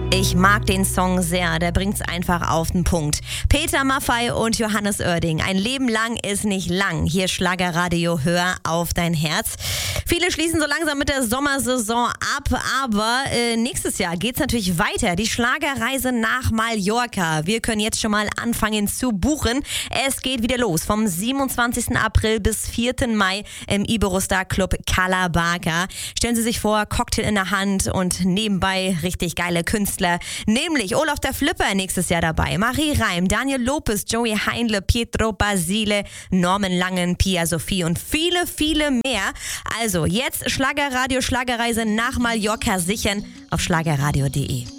Ich mag den Song sehr, der bringt's einfach auf den Punkt. Peter Maffay und Johannes Oerding. Ein Leben lang ist nicht lang. Hier Schlagerradio, hör auf dein Herz. Viele schließen so langsam mit der Sommersaison ab, aber nächstes Jahr geht's natürlich weiter. Die Schlagerreise nach Mallorca. Wir können jetzt schon mal anfangen zu buchen. Es geht wieder los vom 27. April bis 4. Mai im Iberostar Club Cala Barca. Stellen Sie sich vor, Cocktail in der Hand und nebenbei richtig geile Künstler. Nämlich Olaf der Flipper nächstes Jahr dabei, Marie Reim, Daniel Lopez, Joey Heinle, Pietro Basile, Norman Langen, Pia Sophie und viele, viele mehr. Also jetzt Schlagerradio, Schlagerreise nach Mallorca sichern auf schlagerradio.de.